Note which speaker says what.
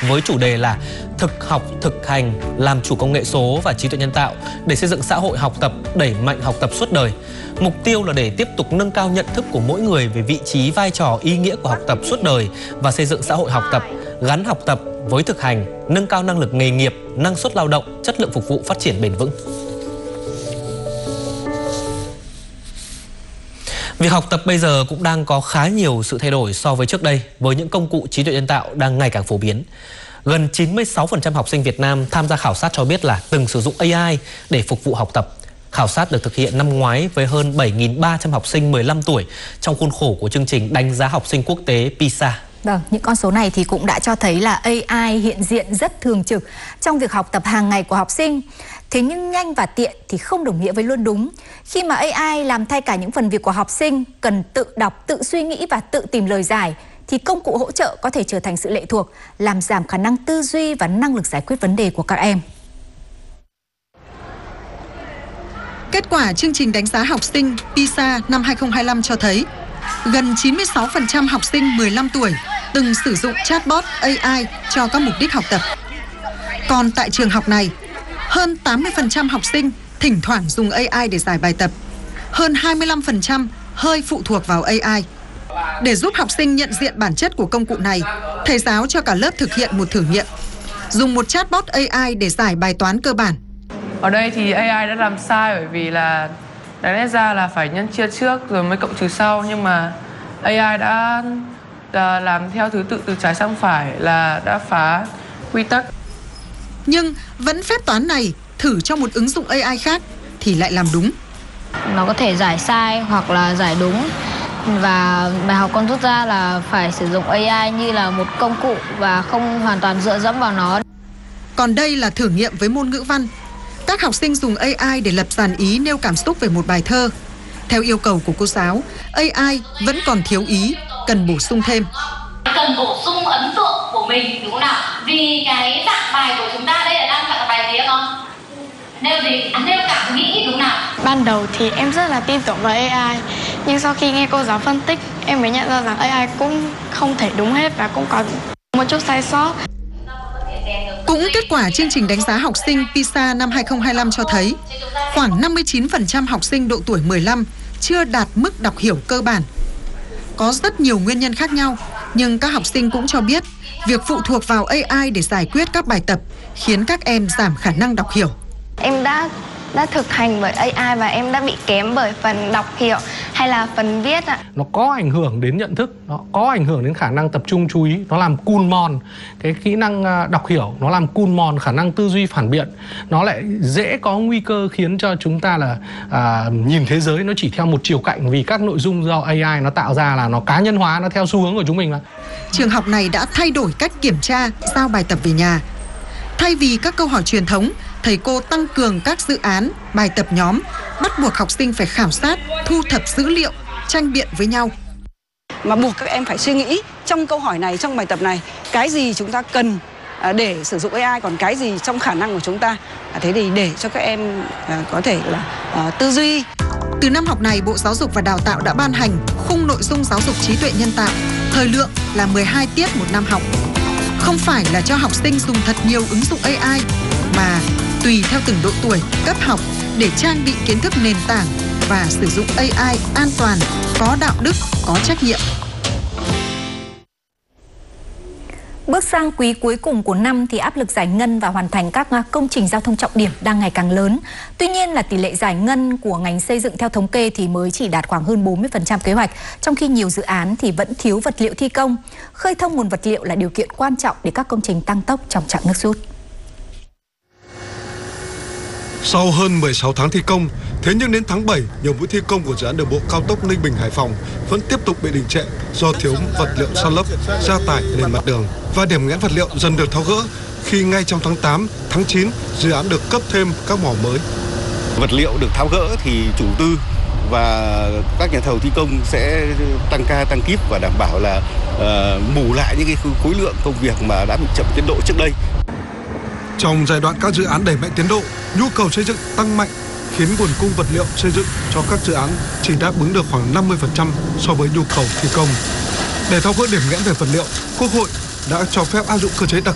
Speaker 1: với chủ đề là thực học, thực hành, làm chủ công nghệ số và trí tuệ nhân tạo để xây dựng xã hội học tập, đẩy mạnh học tập suốt đời. Mục tiêu là để tiếp tục nâng cao nhận thức của mỗi người về vị trí, vai trò, ý nghĩa của học tập suốt đời và xây dựng xã hội học tập, gắn học tập với thực hành, nâng cao năng lực nghề nghiệp, năng suất lao động, chất lượng phục vụ phát triển bền vững. Việc học tập bây giờ cũng đang có khá nhiều sự thay đổi so với trước đây với những công cụ trí tuệ nhân tạo đang ngày càng phổ biến. Gần 96% học sinh Việt Nam tham gia khảo sát cho biết là từng sử dụng AI để phục vụ học tập. Khảo sát được thực hiện năm ngoái với hơn 7.300 học sinh 15 tuổi trong khuôn khổ của chương trình đánh giá học sinh quốc tế PISA.
Speaker 2: Vâng, những con số này thì cũng đã cho thấy là AI hiện diện rất thường trực trong việc học tập hàng ngày của học sinh. Thế nhưng nhanh và tiện thì không đồng nghĩa với luôn đúng. Khi mà AI làm thay cả những phần việc của học sinh cần tự đọc, tự suy nghĩ và tự tìm lời giải, thì công cụ hỗ trợ có thể trở thành sự lệ thuộc, làm giảm khả năng tư duy và năng lực giải quyết vấn đề của các em.
Speaker 3: Kết quả chương trình đánh giá học sinh PISA năm 2025 cho thấy gần 96% học sinh 15 tuổi từng sử dụng chatbot AI cho các mục đích học tập. Còn tại trường học này, hơn 80% học sinh thỉnh thoảng dùng AI để giải bài tập. Hơn 25% hơi phụ thuộc vào AI. Để giúp học sinh nhận diện bản chất của công cụ này, thầy giáo cho cả lớp thực hiện một thử nghiệm. Dùng một chatbot AI để giải bài toán cơ bản.
Speaker 4: Ở đây thì AI đã làm sai bởi vì là đáng lẽ ra là phải nhân chia trước rồi mới cộng trừ sau, nhưng mà AI đã làm theo thứ tự từ trái sang phải, là đã phá quy tắc.
Speaker 3: Nhưng vẫn phép toán này thử cho một ứng dụng AI khác thì lại làm đúng.
Speaker 5: Nó có thể giải sai hoặc là giải đúng. Và bài học con rút ra là phải sử dụng AI như là một công cụ và không hoàn toàn dựa dẫm vào nó.
Speaker 3: Còn đây là thử nghiệm với môn ngữ văn. Các học sinh dùng AI để lập dàn ý nêu cảm xúc về một bài thơ. Theo yêu cầu của cô giáo, AI vẫn còn thiếu ý, cần bổ sung thêm.
Speaker 6: Cần bổ sung ấn tượng của mình đúng không nào? Vì cái dạng bài của chúng ta đây là đang dạng bài gì không? Nêu gì? Nêu cảm nghĩ đúng nào?
Speaker 7: Ban đầu thì em rất là tin tưởng vào AI, nhưng sau khi nghe cô giáo phân tích, em mới nhận ra rằng AI cũng không thể đúng hết và cũng có một chút sai sót.
Speaker 3: Cũng kết quả chương trình đánh giá học sinh PISA năm 2025 cho thấy khoảng 59% học sinh độ tuổi 15 chưa đạt mức đọc hiểu cơ bản. Có rất nhiều nguyên nhân khác nhau, nhưng các học sinh cũng cho biết việc phụ thuộc vào AI để giải quyết các bài tập khiến các em giảm khả năng đọc hiểu.
Speaker 5: Em đã thực hành bởi AI và em đã bị kém bởi phần đọc hiểu hay là phần viết ạ.
Speaker 8: Nó có ảnh hưởng đến nhận thức, nó có ảnh hưởng đến khả năng tập trung chú ý, nó làm cùn mòn cái kỹ năng đọc hiểu, nó làm cùn mòn khả năng tư duy phản biện. Nó lại dễ có nguy cơ khiến cho chúng ta là nhìn thế giới nó chỉ theo một chiều cạnh, vì các nội dung do AI nó tạo ra là nó cá nhân hóa, nó theo xu hướng của chúng mình mà.
Speaker 3: Trường học này đã thay đổi cách kiểm tra, giao bài tập về nhà. Thay vì các câu hỏi truyền thống, thầy cô tăng cường các dự án, bài tập nhóm, bắt buộc học sinh phải khảo sát, thu thập dữ liệu, tranh biện với nhau.
Speaker 9: Mà buộc các em phải suy nghĩ trong câu hỏi này, trong bài tập này, cái gì chúng ta cần để sử dụng AI, còn cái gì trong khả năng của chúng ta. Thế thì để cho các em có thể là tư duy.
Speaker 3: Từ năm học này, Bộ Giáo dục và Đào tạo đã ban hành khung nội dung giáo dục trí tuệ nhân tạo, thời lượng là 12 tiết một năm học. Không phải là cho học sinh dùng thật nhiều ứng dụng AI, mà tùy theo từng độ tuổi, cấp học để trang bị kiến thức nền tảng và sử dụng AI an toàn, có đạo đức, có trách nhiệm.
Speaker 2: Bước sang quý cuối cùng của năm thì áp lực giải ngân và hoàn thành các công trình giao thông trọng điểm đang ngày càng lớn. Tuy nhiên là tỷ lệ giải ngân của ngành xây dựng theo thống kê thì mới chỉ đạt khoảng hơn 40% kế hoạch, trong khi nhiều dự án thì vẫn thiếu vật liệu thi công. Khơi thông nguồn vật liệu là điều kiện quan trọng để các công trình tăng tốc trong trạng nước rút.
Speaker 10: Sau hơn 16 tháng thi công, thế nhưng đến tháng 7, nhiều mũi thi công của dự án đường bộ cao tốc Ninh Bình - Hải Phòng vẫn tiếp tục bị đình trệ do thiếu vật liệu san lấp, gia tải lên mặt đường. Và điểm nghẽn vật liệu dần được tháo gỡ khi ngay trong tháng 8, tháng 9, dự án được cấp thêm các mỏ mới.
Speaker 11: Vật liệu được tháo gỡ thì chủ tư và các nhà thầu thi công sẽ tăng ca tăng kíp và đảm bảo là bù lại những cái khối lượng công việc mà đã bị chậm tiến độ trước đây.
Speaker 10: Trong giai đoạn các dự án đẩy mạnh tiến độ, nhu cầu xây dựng tăng mạnh khiến nguồn cung vật liệu xây dựng cho các dự án chỉ đáp ứng được khoảng 50% so với nhu cầu thi công. Để tháo gỡ điểm nghẽn về vật liệu, Quốc hội đã cho phép áp dụng cơ chế đặc